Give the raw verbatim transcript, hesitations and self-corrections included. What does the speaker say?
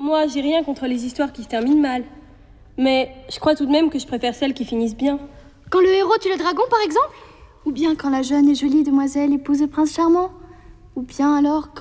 moi, j'ai rien contre les histoires qui se terminent mal. Mais je crois tout de même que je préfère celles qui finissent bien. Quand le héros tue le dragon, par exemple ? Ou bien quand la jeune et jolie demoiselle épouse le prince charmant ? Ou bien alors